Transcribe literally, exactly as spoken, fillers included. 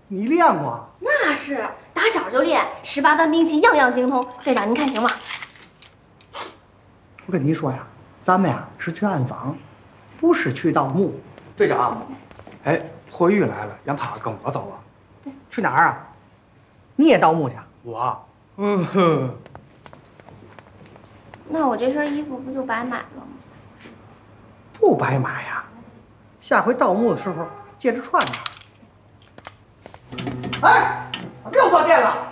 你练过？ 那是，打小就练，十八般兵器样样精通。队长，您看行吗？ 我跟你说呀，咱们呀是去暗访，不是去盗墓。 队长，哎，霍玉来了，让他跟我走啊。 对， 去哪儿啊？你也盗墓去？ 我，嗯哼。 那我这身衣服不就白买了吗？ 不白买呀，下回盗墓的时候接着穿呢。哎，又断电了。